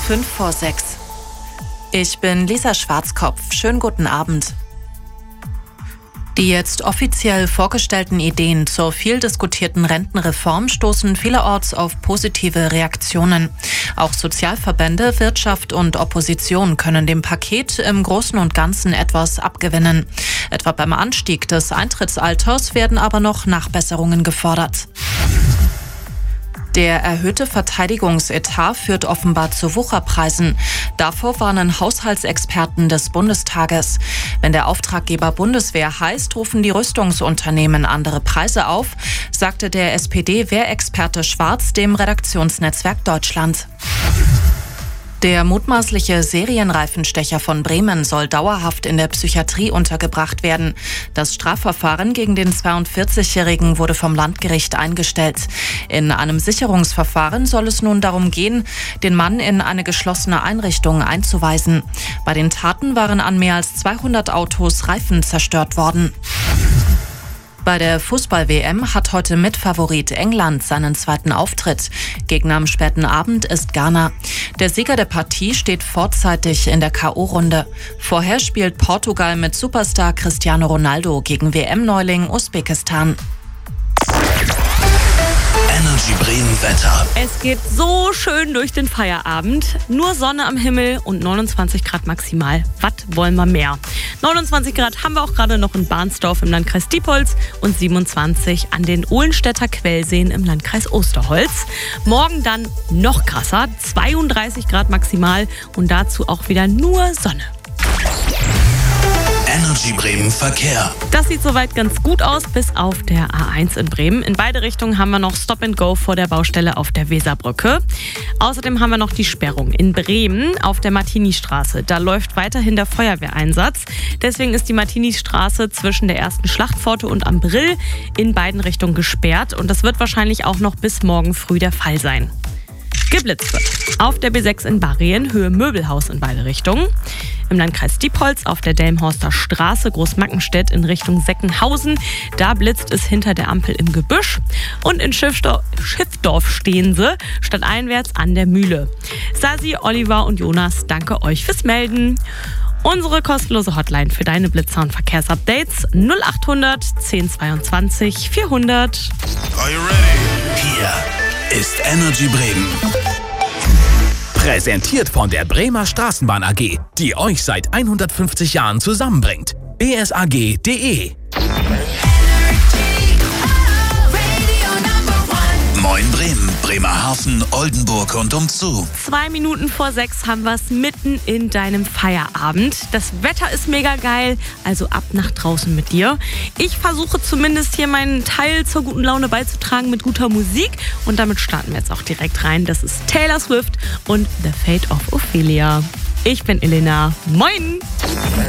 5:05. Ich bin Lisa Schwarzkopf. Schönen guten Abend. Die jetzt offiziell vorgestellten Ideen zur viel diskutierten Rentenreform stoßen vielerorts auf positive Reaktionen. Auch Sozialverbände, Wirtschaft und Opposition können dem Paket im Großen und Ganzen etwas abgewinnen. Etwa beim Anstieg des Eintrittsalters werden aber noch Nachbesserungen gefordert. Der erhöhte Verteidigungsetat führt offenbar zu Wucherpreisen. Davor warnen Haushaltsexperten des Bundestages. Wenn der Auftraggeber Bundeswehr heißt, rufen die Rüstungsunternehmen andere Preise auf, sagte der SPD-Wehrexperte Schwarz dem Redaktionsnetzwerk Deutschland. Der mutmaßliche Serienreifenstecher von Bremen soll dauerhaft in der Psychiatrie untergebracht werden. Das Strafverfahren gegen den 42-Jährigen wurde vom Landgericht eingestellt. In einem Sicherungsverfahren soll es nun darum gehen, den Mann in eine geschlossene Einrichtung einzuweisen. Bei den Taten waren an mehr als 200 Autos Reifen zerstört worden. Bei der Fußball-WM hat heute Mitfavorit England seinen zweiten Auftritt. Gegner am späten Abend ist Ghana. Der Sieger der Partie steht vorzeitig in der K.O.-Runde. Vorher spielt Portugal mit Superstar Cristiano Ronaldo gegen WM-Neuling Usbekistan. Energy Bremen Wetter. Es geht so schön durch den Feierabend. Nur Sonne am Himmel und 29 Grad maximal. Was wollen wir mehr? 29 Grad haben wir auch gerade noch in Barnsdorf im Landkreis Diepholz und 27 an den Ohlenstädter Quellseen im Landkreis Osterholz. Morgen dann noch krasser, 32 Grad maximal und dazu auch wieder nur Sonne. Energy Bremen Verkehr. Das sieht soweit ganz gut aus, bis auf der A1 in Bremen. In beide Richtungen haben wir noch Stop and Go vor der Baustelle auf der Weserbrücke. Außerdem haben wir noch die Sperrung in Bremen auf der Martini-Straße. Da läuft weiterhin der Feuerwehreinsatz. Deswegen ist die Martini-Straße zwischen der ersten Schlachtpforte und am Brill in beiden Richtungen gesperrt. Und das wird wahrscheinlich auch noch bis morgen früh der Fall sein. Geblitzt wird auf der B6 in Barrien, Höhe Möbelhaus in beide Richtungen. Im Landkreis Diepholz auf der Delmhorster Straße, Großmackenstedt in Richtung Seckenhausen. Da blitzt es hinter der Ampel im Gebüsch. Und in Schiffdorf stehen sie, stadteinwärts an der Mühle. Sasi, Oliver und Jonas, danke euch fürs Melden. Unsere kostenlose Hotline für deine Blitzer- und Verkehrsupdates 0800 1022 400. Are you ready? Hier ist Energy Bremen. Präsentiert von der Bremer Straßenbahn AG, die euch seit 150 Jahren zusammenbringt. bsag.de. Moin Bremen, Bremerhaven, Oldenburg und umzu. 2 Minuten vor 6 haben wir es mitten in deinem Feierabend. Das Wetter ist mega geil, also ab nach draußen mit dir. Ich versuche zumindest hier meinen Teil zur guten Laune beizutragen mit guter Musik. Und damit starten wir jetzt auch direkt rein. Das ist Taylor Swift und The Fate of Ophelia. Ich bin Elena. Moin!